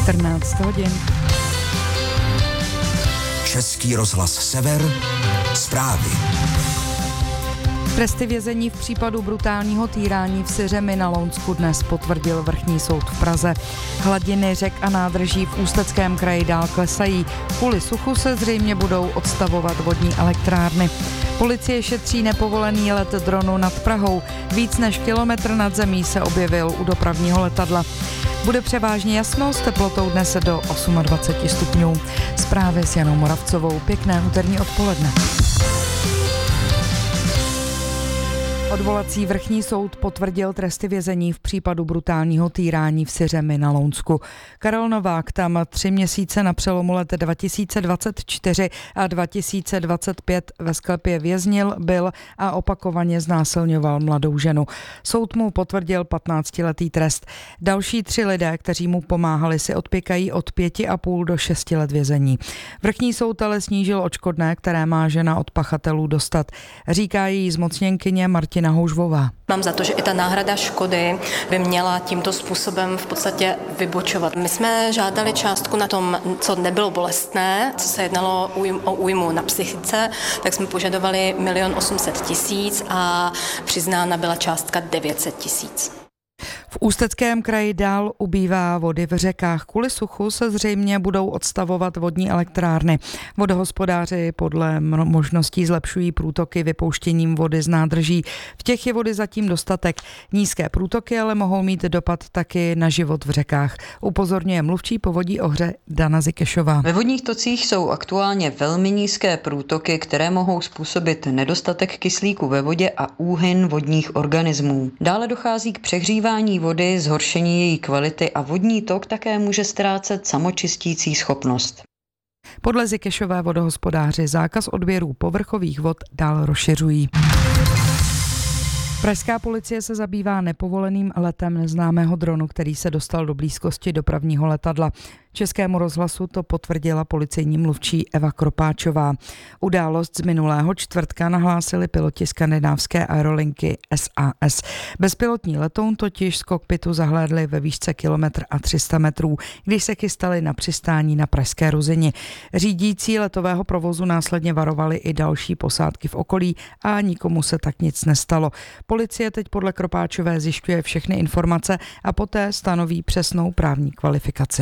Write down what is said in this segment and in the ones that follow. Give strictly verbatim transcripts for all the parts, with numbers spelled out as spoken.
čtrnáct hodin. Český rozhlas Sever, zprávy. Tresty vězení v případu brutálního týrání v Syřemi na Lounsku dnes potvrdil vrchní soud v Praze. Hladiny řek a nádrží v Ústeckém kraji dál klesají. Kvůli suchu se zřejmě budou odstavovat vodní elektrárny. Policie šetří nepovolený let dronu nad Prahou. Víc než kilometr nad zemí se objevil u dopravního letadla. Bude převážně jasno, s teplotou dnes do dvacet osm stupňů. Zprávy s Janou Moravcovou. Pěkné úterní odpoledne. Odvolací vrchní soud potvrdil tresty vězení v případu brutálního týrání v Syřemi na Lounsku. Karel Novák tam tři měsíce na přelomu let dva tisíce dvacet čtyři a dva tisíce dvacet pět ve sklepě věznil, byl a opakovaně znásilňoval mladou ženu. Soud mu potvrdil patnáctiletý trest. Další tři lidé, kteří mu pomáhali, si odpěkají od pěti a půl do šesti let vězení. Vrchní soud ale snížil odškodné, které má žena od pachatelů dostat. Říká její zmocněnkyně Martina Houžvová. Mám za to, že i ta náhrada škody by měla tímto způsobem v podstatě vybočovat. My jsme žádali částku na tom, co nebylo bolestné, co se jednalo o újmu na psychice, tak jsme požadovali milion osm set tisíc a přiznána byla částka devět set tisíc. V Ústeckém kraji dál ubývá vody v řekách. Kvůli suchu se zřejmě budou odstavovat vodní elektrárny. Vodohospodáři podle možností zlepšují průtoky vypouštěním vody z nádrží. V těch je vody zatím dostatek. Nízké průtoky ale mohou mít dopad taky na život v řekách. Upozorňuje mluvčí povodí Ohře Dana Zikešová. Ve vodních tocích jsou aktuálně velmi nízké průtoky, které mohou způsobit nedostatek kyslíku ve vodě a úhyn vodních organismů. Dále dochází k přehřívání vody, zhoršení její kvality a vodní tok také může ztrácet samočistící schopnost. Podle Zikešové vodohospodáři zákaz odběrů povrchových vod dál rozšiřují. Pražská policie se zabývá nepovoleným letem neznámého dronu, který se dostal do blízkosti dopravního letadla. Českému rozhlasu to potvrdila policejní mluvčí Eva Kropáčová. Událost z minulého čtvrtka nahlásili piloti skandinávské aerolinky S A S. Bezpilotní letoun totiž z kokpitu zahlédli ve výšce kilometr a tři sta metrů, když se chystali na přistání na pražské Ruzyni. Řídící letového provozu následně varovali i další posádky v okolí a nikomu se tak nic nestalo. Policie teď podle Kropáčové zjišťuje všechny informace a poté stanoví přesnou právní kvalifikaci.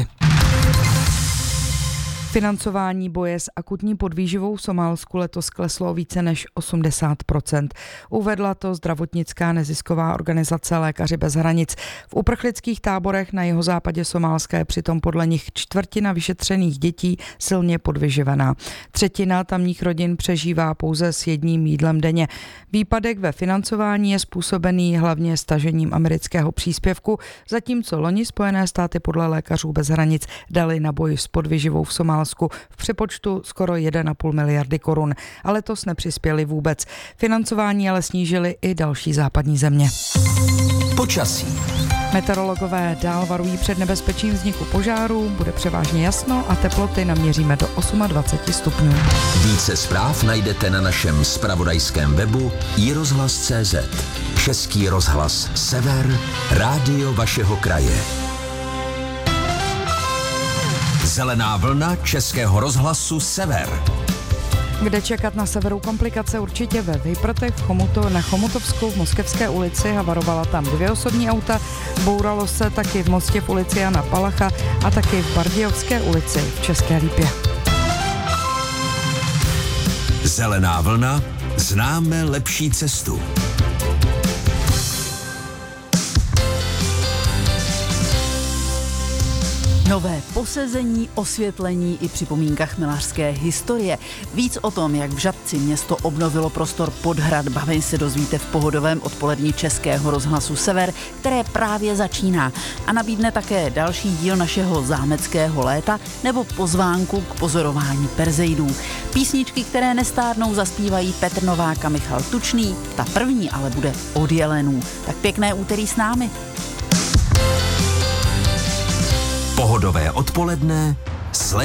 Financování boje s akutní podvýživou v Somálsku letos kleslo více než osmdesát procent. Uvedla to zdravotnická nezisková organizace Lékaři bez hranic. V uprchlických táborech na jihozápadě Somálska je přitom podle nich čtvrtina vyšetřených dětí silně podvyživená. Třetina tamních rodin přežívá pouze s jedním jídlem denně. Výpadek ve financování je způsobený hlavně stažením amerického příspěvku, zatímco loni Spojené státy podle Lékařů bez hranic dali na boj s podvyživou v Somálsku v přepočtu skoro jedna a půl miliardy korun, ale letos nepřispěli vůbec. Financování ale snížili i další západní země. Počasí. Meteorologové dál varují před nebezpečím vzniku požáru, bude převážně jasno a teploty naměříme do dvacet osm stupňů. Více zpráv najdete na našem zpravodajském webu i rozhlas tečka cé zet. Český rozhlas Sever, rádio vašeho kraje. Zelená vlna Českého rozhlasu Sever. Kde čekat na severu komplikace určitě ve Vejprtech, v Chomuto, na Chomutovsku, v Moskevské ulici, havarovala tam dvě osobní auta, bouralo se taky v Mostě v ulici Jana Palacha a taky v Bardějovské ulici v České Lípě. Zelená vlna, známe lepší cestu. Nové posezení, osvětlení i připomínka chmelařské historie. Víc o tom, jak v Žatci město obnovilo prostor pod hradbami, se dozvíte v pohodovém odpolední Českého rozhlasu Sever, které právě začíná. A nabídne také další díl našeho zámeckého léta nebo pozvánku k pozorování perzejdů. Písničky, které nestárnou, zaspívají Petr Novák a Michal Tučný. Ta první ale bude od jelenů. Tak pěkné úterý s námi. Pohodové odpoledne s